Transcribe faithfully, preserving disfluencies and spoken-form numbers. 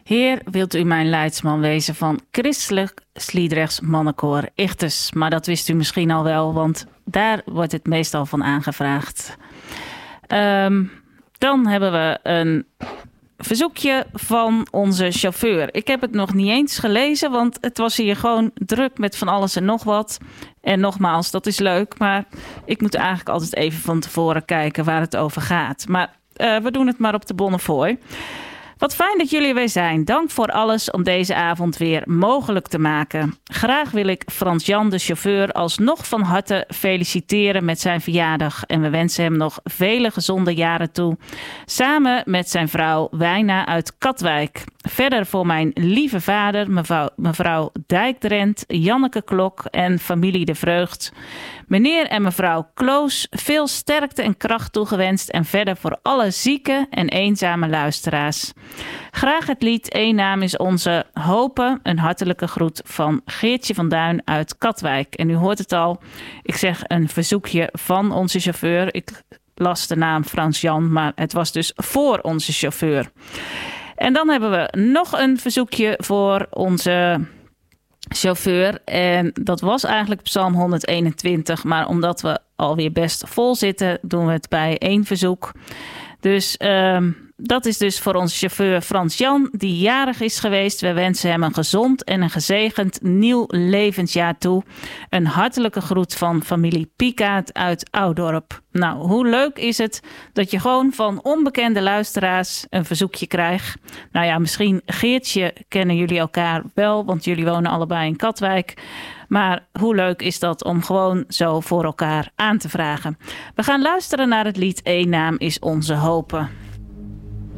Heer, wilt u mijn leidsman wezen van Christelijk Sliedrechts Mannenkoor Ichthus. Maar dat wist u misschien al wel, want daar wordt het meestal van aangevraagd. Um, dan hebben we een verzoekje van onze chauffeur. Ik heb het nog niet eens gelezen, want het was hier gewoon druk met van alles en nog wat. En nogmaals, dat is leuk, maar ik moet eigenlijk altijd even van tevoren kijken waar het over gaat. Maar uh, we doen het maar op de Bonnefoy. Wat fijn dat jullie er weer zijn. Dank voor alles om deze avond weer mogelijk te maken. Graag wil ik Frans-Jan, de chauffeur, alsnog van harte feliciteren met zijn verjaardag. En we wensen hem nog vele gezonde jaren toe. Samen met zijn vrouw Wijna uit Katwijk. Verder voor mijn lieve vader, mevrouw, mevrouw Dijkdrent, Janneke Klok en familie De Vreugd. Meneer en mevrouw Kloos, veel sterkte en kracht toegewenst. En verder voor alle zieke en eenzame luisteraars. Graag het lied Eén naam is onze Hopen. Een hartelijke groet van Geertje van Duin uit Katwijk. En u hoort het al, ik zeg een verzoekje van onze chauffeur. Ik las de naam Frans-Jan, maar het was dus voor onze chauffeur. En dan hebben we nog een verzoekje voor onze chauffeur. En dat was eigenlijk Psalm honderdeenentwintig. Maar omdat we alweer best vol zitten, doen we het bij één verzoek. Dus um, dat is dus voor onze chauffeur Frans-Jan, die jarig is geweest. We wensen hem een gezond en een gezegend nieuw levensjaar toe. Een hartelijke groet van familie Piekaert uit Oudorp. Nou, hoe leuk is het dat je gewoon van onbekende luisteraars een verzoekje krijgt. Nou ja, misschien Geertje kennen jullie elkaar wel, want jullie wonen allebei in Katwijk. Maar hoe leuk is dat om gewoon zo voor elkaar aan te vragen. We gaan luisteren naar het lied Eén naam is onze Hopen.